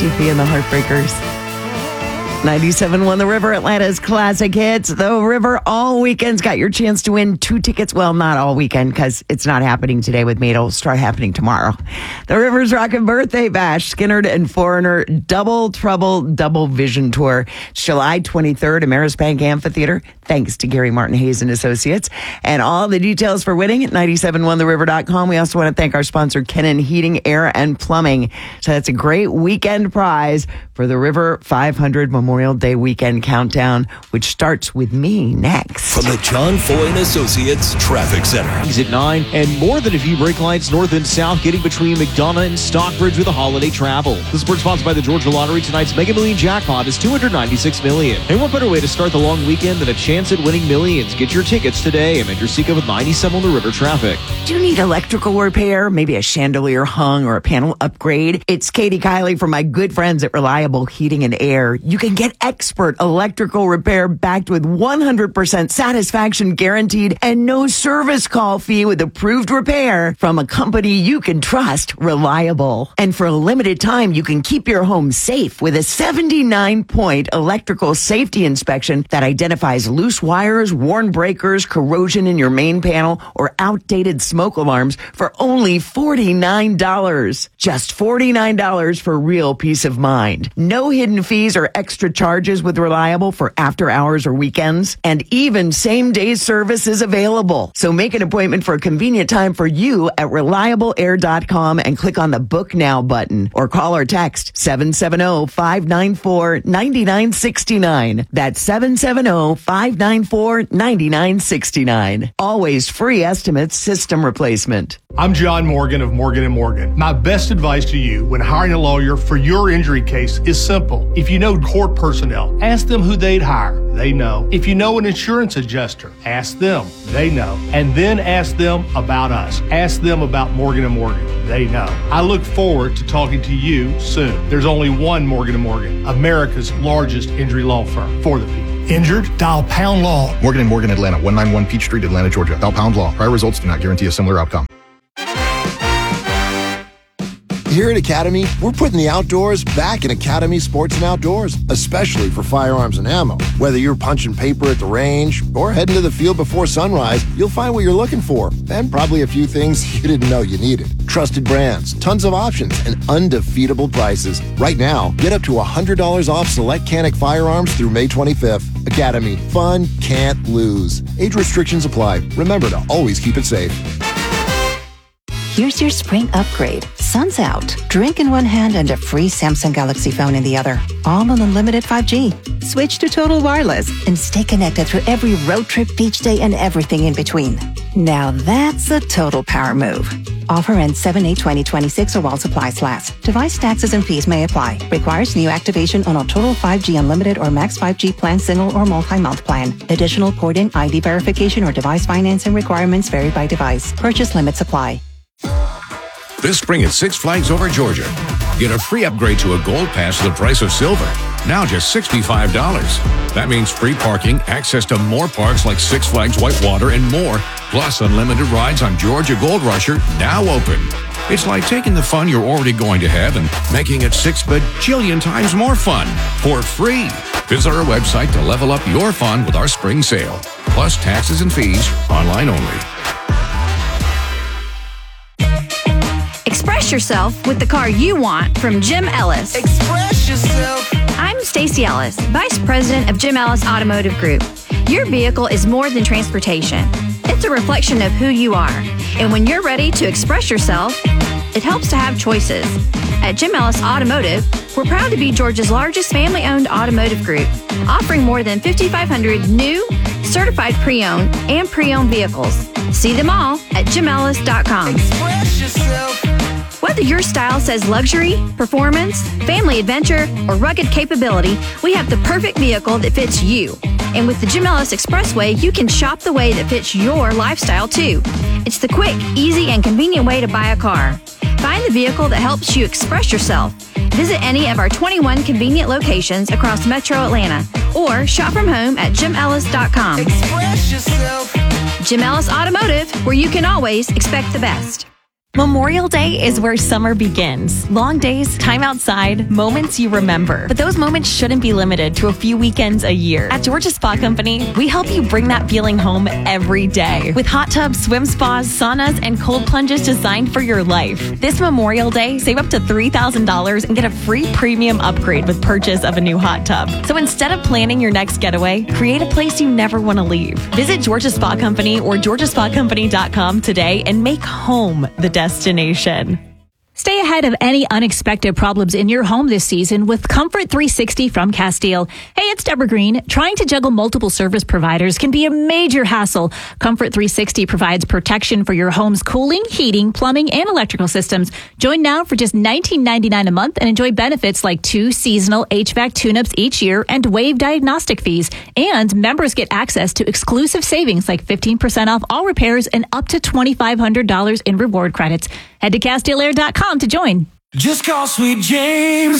Fifi and the Heartbreakers. 97.1 The River, Atlanta's classic hits. The River all weekend's got your chance to win 2 tickets. Well, not all weekend because it's not happening today with me. It'll start happening tomorrow. The River's Rockin' Birthday Bash, Skynyrd and Foreigner, Double Trouble, Double Vision Tour. It's July 23rd, Amerisbank Amphitheater. Thanks to Gary Martin Hayes and Associates. And all the details for winning at 971theriver.com. We also want to thank our sponsor, Kennan Heating, Air, and Plumbing. So that's a great weekend prize for the River 500 Memorial Day Weekend Countdown, which starts with me next. From the John Foy and Associates Traffic Center. At 9 and more than a few brake lights north and south getting between McDonough and Stockbridge with a holiday travel. This is sponsored by the Georgia Lottery. Tonight's Mega Million jackpot is $296 million. And what better way to start the long weekend than a chance at winning millions? Get your tickets today. I'm Andrew Sika with 97 on the River Traffic. Do you need electrical repair? Maybe a chandelier hung or a panel upgrade? It's Katie Kiley from my good friends at Reliable Heating and Air. You can get expert electrical repair backed with 100% satisfaction guaranteed and no service call fee with approved repair from a company you can trust, Reliable. And for a limited time, you can keep your home safe with a 79-point electrical safety inspection that identifies loose wires, worn breakers, corrosion in your main panel, or outdated smoke alarms for only $49. Just $49 for real peace of mind. No hidden fees or extra charges with Reliable for after hours or weekends, and even same-day service is available. So make an appointment for a convenient time for you at reliableair.com and click on the Book Now button, or call or text 770-594-9969. That's 770-594-9969. Always free estimates, system replacement. I'm John Morgan of Morgan & Morgan. My best advice to you when hiring a lawyer for your injury case is simple. If you know court personnel, ask them who they'd hire. They know. If you know an insurance adjuster, ask them. They know. And then ask them about us. Ask them about Morgan & Morgan. They know. I look forward to talking to you soon. There's only one Morgan & Morgan, America's largest injury law firm for the people. Injured? Dial Pound Law. Morgan & Morgan, Atlanta, 191 Peachtree, Atlanta, Georgia. Dial Pound Law. Prior results do not guarantee a similar outcome. Here at Academy, we're putting the outdoors back in Academy Sports and Outdoors, especially for firearms and ammo. Whether you're punching paper at the range or heading to the field before sunrise, you'll find what you're looking for, and probably a few things you didn't know you needed. Trusted brands, tons of options, and undefeatable prices. Right now, get up to $100 off select Canic firearms through May 25th. Academy, fun can't lose. Age restrictions apply. Remember to always keep it safe. Here's your spring upgrade. Sun's out. Drink in one hand and a free Samsung Galaxy phone in the other. All on unlimited 5G. Switch to Total Wireless and stay connected through every road trip, beach day, and everything in between. Now that's a total power move. Offer ends 7/8/2026 or while supplies last. Device taxes and fees may apply. Requires new activation on a Total 5G Unlimited or Max 5G plan, single or multi-month plan. Additional port-in ID verification or device financing requirements vary by device. Purchase limits apply. This spring at Six Flags Over Georgia, get a free upgrade to a Gold Pass at the price of silver. Now just $65. That means free parking, access to more parks like Six Flags Whitewater and more, plus unlimited rides on Georgia Gold Rusher, now open. It's like taking the fun you're already going to have and making it 6 bajillion times more fun for free. Visit our website to level up your fun with our spring sale. Plus taxes and fees, online only. Express yourself with the car you want from Jim Ellis. Express yourself. I'm Stacey Ellis, Vice President of Jim Ellis Automotive Group. Your vehicle is more than transportation. It's a reflection of who you are. And when you're ready to express yourself, it helps to have choices. At Jim Ellis Automotive, we're proud to be Georgia's largest family-owned automotive group, offering more than 5,500 new, certified pre-owned, and pre-owned vehicles. See them all at jimellis.com. Express yourself. Whether your style says luxury, performance, family adventure, or rugged capability, we have the perfect vehicle that fits you. And with the Jim Ellis Expressway, you can shop the way that fits your lifestyle too. It's the quick, easy, and convenient way to buy a car. Find the vehicle that helps you express yourself. Visit any of our 21 convenient locations across Metro Atlanta or shop from home at jimellis.com. Express yourself. Jim Ellis Automotive, where you can always expect the best. Memorial Day is where summer begins. Long days, time outside, moments you remember. But those moments shouldn't be limited to a few weekends a year. At Georgia Spa Company, we help you bring that feeling home every day. With hot tubs, swim spas, saunas, and cold plunges designed for your life. This Memorial Day, save up to $3,000 and get a free premium upgrade with purchase of a new hot tub. So instead of planning your next getaway, create a place you never want to leave. Visit Georgia Spa Company or georgiaspacompany.com today and make home the destination. Stay ahead of any unexpected problems in your home this season with Comfort 360 from Castile. Hey, it's Deborah Green. Trying to juggle multiple service providers can be a major hassle. Comfort 360 provides protection for your home's cooling, heating, plumbing, and electrical systems. Join now for just $19.99 a month and enjoy benefits like 2 seasonal HVAC tune-ups each year and waived diagnostic fees. And members get access to exclusive savings like 15% off all repairs and up to $2,500 in reward credits. Head to CastileAir.com to join. Just call Sweet James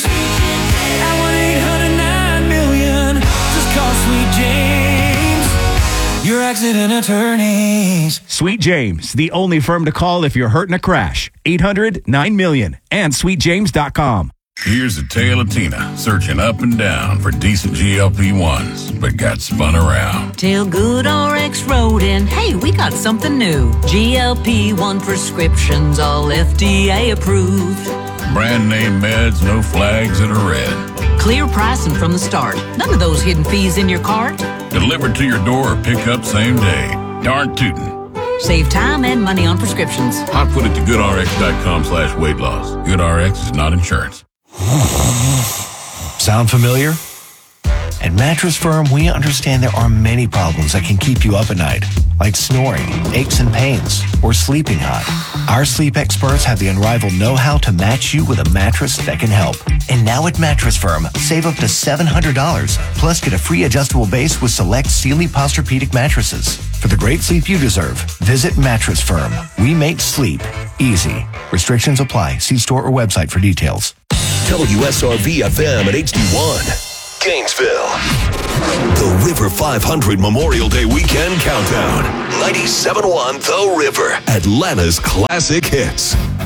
at 1-800-9-million. Just call Sweet James, your accident attorneys. Sweet James, the only firm to call if you're hurt in a crash. 800-9-million and sweetjames.com. Here's a tale of Tina searching up and down for decent GLP-1s, but got spun around. Till GoodRx wrote in, hey, we got something new. GLP-1 prescriptions, all FDA approved. Brand name meds, no flags that are red. Clear pricing from the start. None of those hidden fees in your cart. Delivered to your door or pick up same day. Darn tootin'. Save time and money on prescriptions. I put it to goodrx.com/weight loss. GoodRx is not insurance. Sound familiar? At Mattress Firm, we understand there are many problems that can keep you up at night, like snoring, aches and pains, or sleeping hot. Our sleep experts have the unrivaled know-how to match you with a mattress that can help. And now at Mattress Firm, save up to $700, plus get a free adjustable base with select Sealy Posturepedic mattresses. For the great sleep you deserve, visit Mattress Firm. We make sleep easy. Restrictions apply. See store or website for details. WSRV FM at HD1, Gainesville. The River 500 Memorial Day Weekend Countdown. 97.1 The River, Atlanta's classic hits.